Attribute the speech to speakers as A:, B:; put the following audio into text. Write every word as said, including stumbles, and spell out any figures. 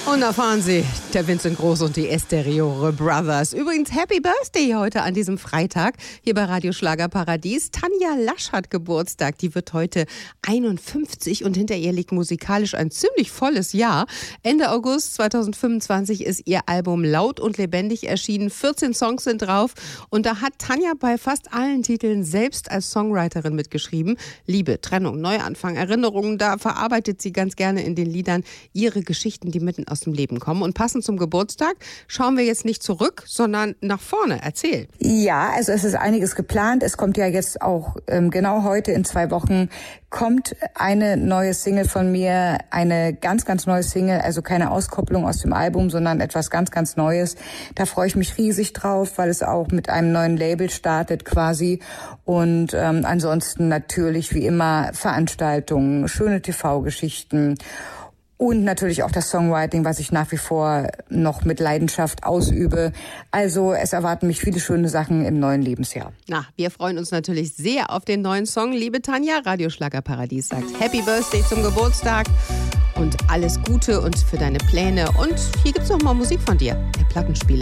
A: Und da fahren sie, der Vincent Groß und die Estereo Brothers. Übrigens, Happy Birthday heute an diesem Freitag hier bei Radio Schlagerparadies. Tanja Lasch hat Geburtstag, die wird heute einundfünfzig und hinter ihr liegt musikalisch ein ziemlich volles Jahr. Ende August zweitausendfünfundzwanzig ist ihr Album Laut und Lebendig erschienen. vierzehn Songs sind drauf und da hat Tanja bei fast allen Titeln selbst als Songwriterin mitgeschrieben. Liebe, Trennung, Neuanfang, Erinnerungen, da verarbeitet sie ganz gerne in den Liedern ihre Geschichten, die mitten aus dem Leben kommen. Und passend zum Geburtstag schauen wir jetzt nicht zurück, sondern nach vorne. Erzähl.
B: Ja, also es ist einiges geplant. Es kommt ja jetzt auch ähm, genau heute in zwei Wochen kommt eine neue Single von mir, eine ganz, ganz neue Single, also keine Auskopplung aus dem Album, sondern etwas ganz, ganz Neues. Da freue ich mich riesig drauf, weil es auch mit einem neuen Label startet quasi. Und ähm, ansonsten natürlich wie immer Veranstaltungen, schöne T V-Geschichten. Und natürlich auch das Songwriting, was ich nach wie vor noch mit Leidenschaft ausübe. Also es erwarten mich viele schöne Sachen im neuen Lebensjahr.
A: Na, wir freuen uns natürlich sehr auf den neuen Song. Liebe Tanja, Radio Schlagerparadies sagt Happy Birthday zum Geburtstag und alles Gute und für deine Pläne. Und hier gibt's noch mal Musik von dir, der Plattenspieler.